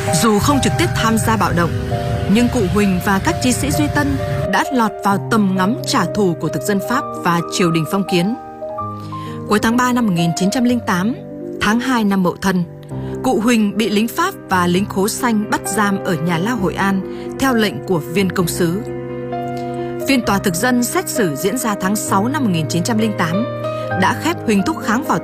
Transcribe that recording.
Dù không trực tiếp tham gia bạo động, nhưng cụ Huỳnh và các chí sĩ Duy Tân đã lọt vào tầm ngắm trả thù của thực dân Pháp và triều đình phong kiến. Cuối tháng 3 năm 1908, tháng 2 năm Mậu Thân, cụ Huỳnh bị lính Pháp và lính Khố Xanh bắt giam ở nhà lao Hội An theo lệnh của viên công sứ. Phiên tòa thực dân xét xử diễn ra tháng 6 năm 1908 đã khép Huỳnh Thúc Kháng vào